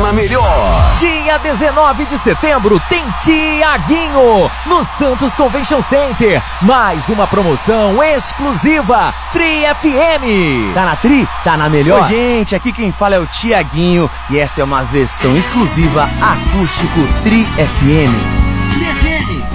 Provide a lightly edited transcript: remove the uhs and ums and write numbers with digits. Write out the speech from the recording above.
na melhor. Dia 19 de setembro tem Tiaguinho no Santos Convention Center. Mais uma promoção exclusiva Tri FM. Tá na Tri? Tá na melhor? Oi, gente, aqui quem fala é o Tiaguinho e essa é uma versão exclusiva acústico Tri FM.